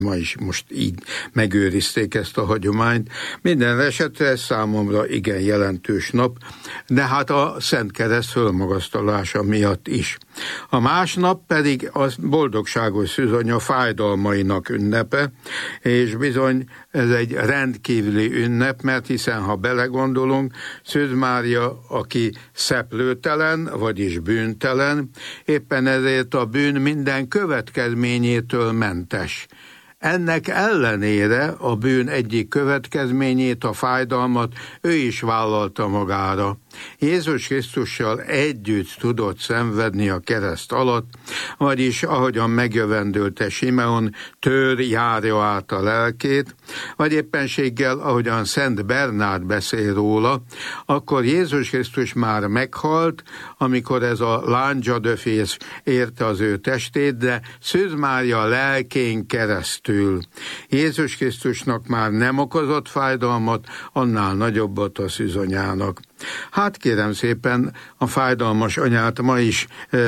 ma is most így megőrizték ezt a hagyományt. Minden esetre ez számomra igen jelentős nap, de hát a Szent Kereszt fölmagasztalása miatt is. A másnap pedig a boldogságos szűzanya fájdalmainak ünnepe, és bizony ez egy rendkívüli ünnep, mert hiszen ha belegondolunk, Szűz Mária, aki szeplőtelen, vagyis bűntelen, éppen ezért a bűn minden következményétől mentes. Ennek ellenére a bűn egyik következményét, a fájdalmat ő is vállalta magára. Jézus Krisztussal együtt tudott szenvedni a kereszt alatt, vagyis ahogyan megjövendőlte Simeon, tör járja át a lelkét, vagy éppenséggel, ahogyan Szent Bernárd beszél róla, akkor Jézus Krisztus már meghalt, amikor ez a lándzsadöfész érte az ő testét, de Szűz Mária lelkén keresztül. Jézus Krisztusnak már nem okozott fájdalmat, annál nagyobbat a szűzanyának. Hát kérem szépen, a fájdalmas anyát ma is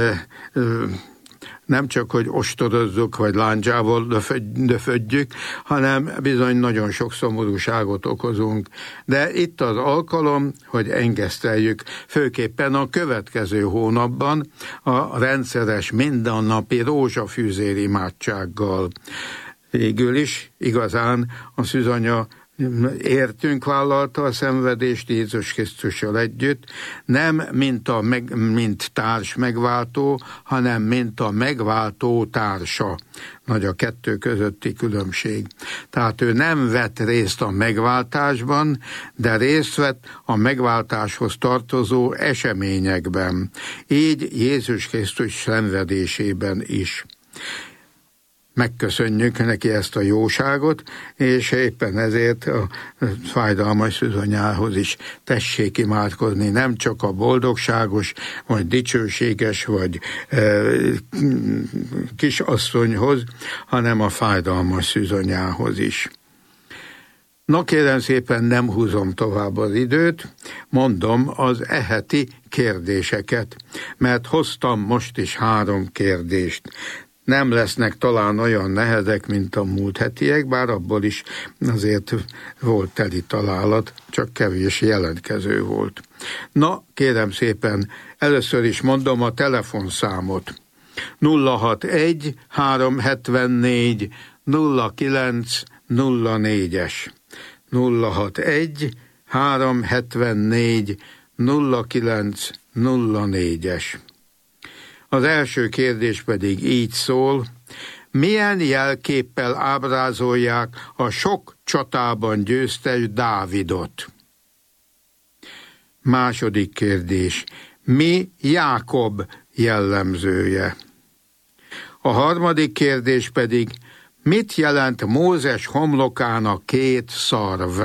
nem csak, hogy ostorozzuk, vagy lándzsával döfödjük, hanem bizony nagyon sok szomorúságot okozunk. De itt az alkalom, hogy engeszteljük, főképpen a következő hónapban a rendszeres mindennapi rózsafűzér imádsággal. Végül is igazán a szűzanya értünk vállalta a szenvedést Jézus Krisztussal együtt, nem mint társ megváltó, hanem mint a megváltó társa. Nagy a kettő közötti különbség. Tehát ő nem vett részt a megváltásban, de részt vett a megváltáshoz tartozó eseményekben. Így Jézus Krisztus szenvedésében is. Megköszönjük neki ezt a jóságot, és éppen ezért a fájdalmas szűzanyához is tessék imádkozni, nem csak a boldogságos, vagy dicsőséges, vagy kisasszonyhoz, hanem a fájdalmas szűzanyához is. Na kérem szépen, nem húzom tovább az időt, mondom az eheti kérdéseket, mert hoztam most is 3 kérdést. Nem lesznek talán olyan nehezek, mint a múlt hetiek, bár abból is azért volt teli találat, csak kevés jelentkező volt. Na, kérem szépen, először is mondom a telefonszámot. 061 374 0904-es. 061 374 0904-es. Az első kérdés pedig így szól: milyen jelképpel ábrázolják a sok csatában győztes Dávidot? Második kérdés: mi Jákob jellemzője? A harmadik kérdés pedig: mit jelent Mózes homlokának 2 szarv?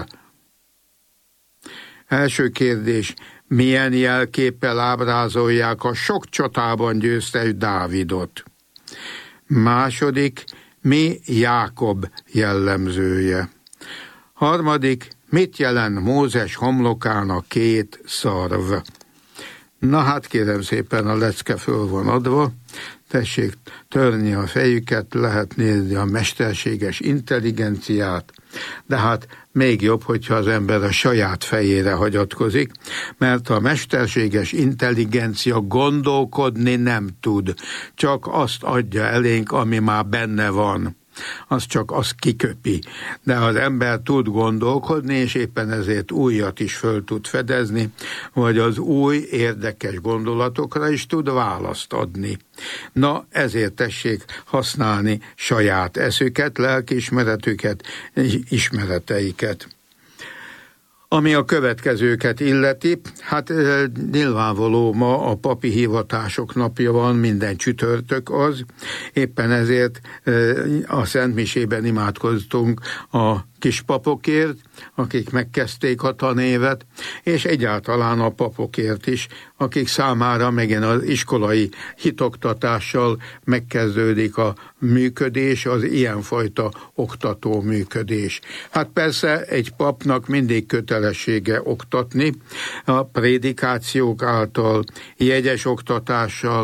Első kérdés: milyen jelképpel ábrázolják a sok csatában győztes Dávidot? Második: mi Jákob jellemzője? Harmadik: mit jelent Mózes homlokának 2 szarv? Na hát kérem szépen, a lecke föl van adva, tessék törni a fejüket, lehet nézni a mesterséges intelligenciát, de hát még jobb, hogyha az ember a saját fejére hagyatkozik, mert a mesterséges intelligencia gondolkodni nem tud, csak azt adja elénk, ami már benne van. Az csak azt kiköpi. De az ember tud gondolkodni, és éppen ezért újat is föl tud fedezni, vagy az új érdekes gondolatokra is tud választ adni. Na, ezért tessék használni saját eszüket, lelkiismeretüket, ismereteiket. Ami a következőket illeti, hát nyilvánvaló, ma a papi hivatások napja van, minden csütörtök az, éppen ezért a Szentmisében imádkoztunk a kispapokért, akik megkezdték a tanévet, és egyáltalán a papokért is, akik számára megint az iskolai hitoktatással megkezdődik a működés, az ilyenfajta oktató működés. Hát persze egy papnak mindig kötelessége oktatni, a prédikációk által, jegyes oktatással,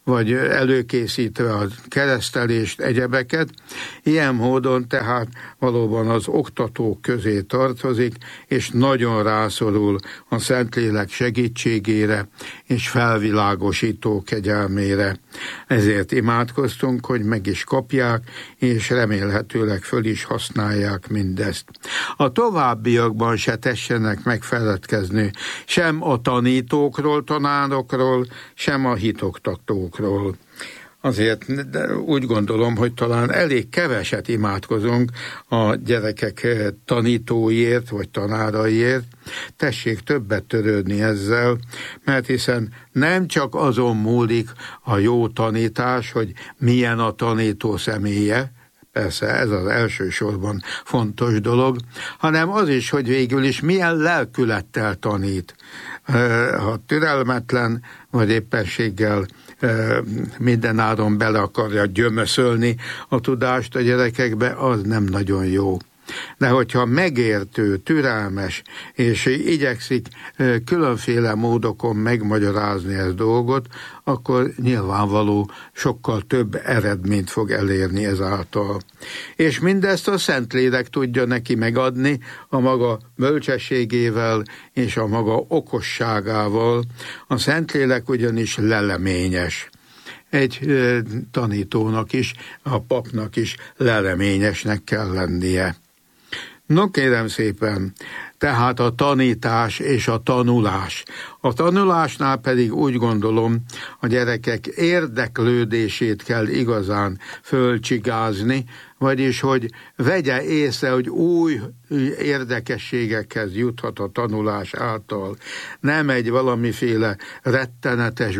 vagy előkészítve a keresztelést, egyebeket. Ilyen módon tehát valóban az oktatók közé tartozik, és nagyon rászorul a Szentlélek segítségére és felvilágosító kegyelmére. Ezért imádkoztunk, hogy meg is kapják, és remélhetőleg föl is használják mindezt. A továbbiakban se tessenek megfeledkezni sem a tanítókról, tanárokról, sem a hitoktatókról. Azért úgy gondolom, hogy talán elég keveset imádkozunk a gyerekek tanítóiért, vagy tanáraiért. Tessék többet törődni ezzel, mert hiszen nem csak azon múlik a jó tanítás, hogy milyen a tanító személye, persze ez az elsősorban fontos dolog, hanem az is, hogy végül is milyen lelkülettel tanít. Ha türelmetlen, vagy éppenséggel mindenáron bele akarja gyömöszölni a tudást a gyerekekbe, az nem nagyon jó. De hogyha megértő, türelmes, és igyekszik különféle módokon megmagyarázni ezt dolgot, akkor nyilvánvaló sokkal több eredményt fog elérni ezáltal. És mindezt a Szentlélek tudja neki megadni a maga bölcsességével és a maga okosságával. A Szentlélek ugyanis leleményes. Egy tanítónak is, a papnak is leleményesnek kell lennie. No kérem szépen, tehát a tanítás és a tanulás. A tanulásnál pedig úgy gondolom, a gyerekek érdeklődését kell igazán fölcsigázni, vagyis hogy vegye észre, hogy új érdekességekhez juthat a tanulás által. Nem egy valamiféle rettenetes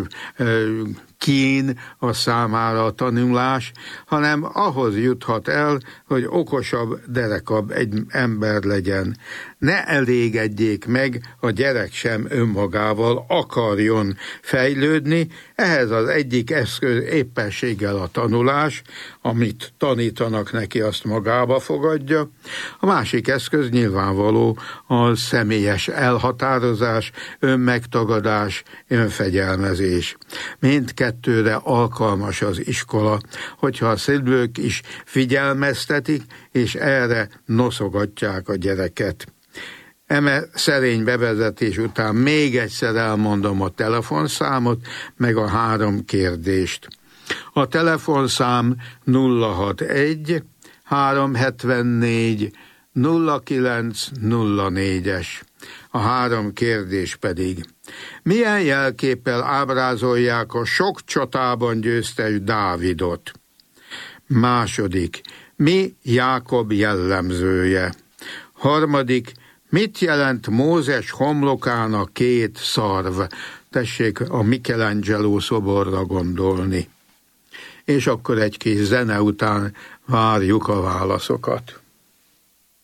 kín a számára a tanulás, hanem ahhoz juthat el, hogy okosabb, derekabb egy ember legyen. Ne elégedjék meg, a gyerek sem önmagával akarjon fejlődni, ehhez az egyik eszköz éppenséggel a tanulás, amit tanítanak neki, azt magába fogadja. A másik eszköz nyilvánvaló a személyes elhatározás, önmegtagadás, önfegyelmezés. Mindkettőre alkalmas az iskola, hogyha a szülők is figyelmeztetik, és erre noszogatják a gyereket. Eme szerény bevezetés után még egyszer elmondom a telefonszámot, meg a 3 kérdést. A telefonszám 061 374 0904-es. A 3 kérdés pedig: milyen jelképpel ábrázolják a sok csatában győztes Dávidot? Második: mi Jákob jellemzője? Harmadik: mit jelent Mózes homlokán a 2 szarv? Tessék a Michelangelo szoborra gondolni. És akkor egy kis zene után várjuk a válaszokat.